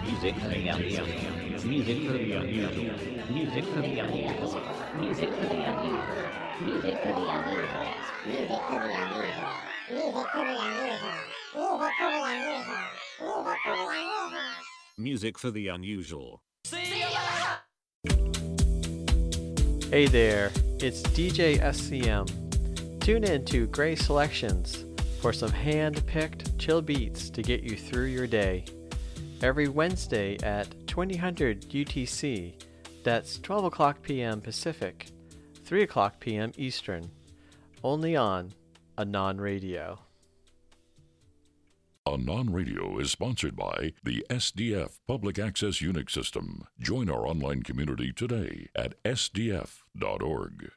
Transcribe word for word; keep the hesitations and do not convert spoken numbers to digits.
Music for the unusual. Music for the unusual. Music for the unusual. Music for the unusual. Music for the unusual. Music for the unusual. Music for the unusual. Music for the unusual. Hey there, it's D J S C M. Tune in to Gray Selections for some hand-picked chill beats to get you through your day. Every Wednesday at twenty hundred U T C, that's twelve o'clock p m Pacific, three o'clock p m Eastern, only on Anon Radio. Anon Radio is sponsored by the S D F Public Access Unix System. Join our online community today at S D F dot org.